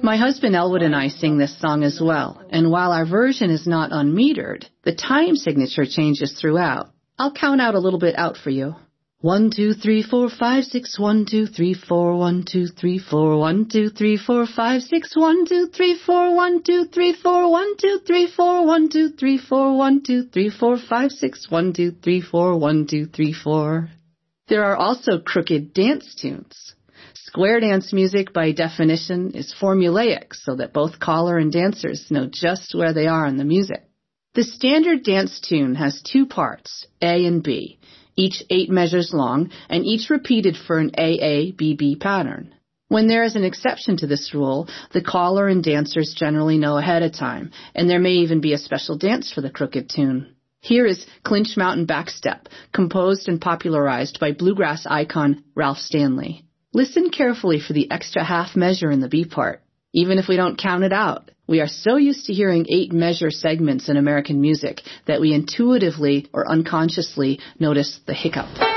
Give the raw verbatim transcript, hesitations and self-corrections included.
My husband Elwood and I sing this song as well, and while our version is not unmetered, the time signature changes throughout. I'll count out a little bit out for you. One, two, three, four, five, six, one, two, three, four, one, two, three, four, one, two, three, four, five, six, one, two, three, four, one, two, three, four, one, two, three, four, one, two, three, four, one, two, three, four, five, six, one, two, three, four, one, two, three, four. There are also crooked dance tunes. Square dance music, by definition, is formulaic, so that both caller and dancers know just where they are in the music. The standard dance tune has two parts, A and B, each eight measures long, and each repeated for an A A B B pattern. When there is an exception to this rule, the caller and dancers generally know ahead of time, and there may even be a special dance for the crooked tune. Here is Clinch Mountain Backstep, composed and popularized by bluegrass icon Ralph Stanley. Listen carefully for the extra half measure in the B part. Even if we don't count it out, we are so used to hearing eight measure segments in American music that we intuitively or unconsciously notice the hiccup.